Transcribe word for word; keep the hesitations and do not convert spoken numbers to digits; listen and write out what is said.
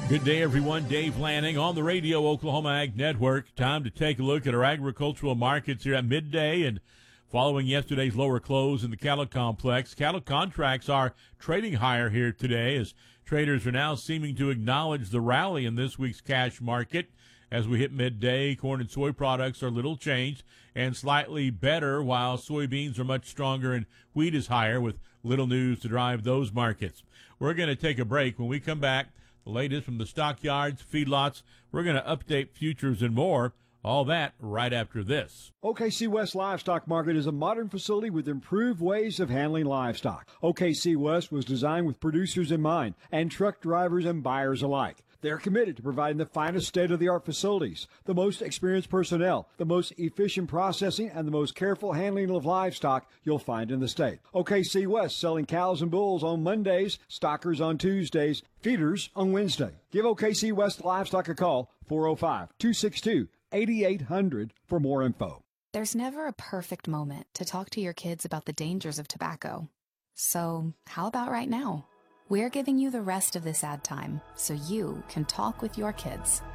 Good day, everyone. Dave Lanning on the Radio Oklahoma Ag Network. Time to take a look at our agricultural markets here at midday and following yesterday's lower close in the cattle complex. Cattle contracts are trading higher here today as traders are now seeming to acknowledge the rally in this week's cash market. As we hit midday, corn and soy products are little changed and slightly better, while soybeans are much stronger and wheat is higher, with little news to drive those markets. We're going to take a break. When we come back, the latest from the stockyards, feedlots, we're going to update futures and more. All that right after this. O K C West Livestock Market is a modern facility with improved ways of handling livestock. O K C West was designed with producers in mind and truck drivers and buyers alike. They're committed to providing the finest state-of-the-art facilities, the most experienced personnel, the most efficient processing, and the most careful handling of livestock you'll find in the state. O K C West selling cows and bulls on Mondays, stockers on Tuesdays, feeders on Wednesday. Give O K C West Livestock a call, four oh five, two six two, eight eight hundred for more info. There's never a perfect moment to talk to your kids about the dangers of tobacco. So how about right now? We're giving you the rest of this ad time so you can talk with your kids.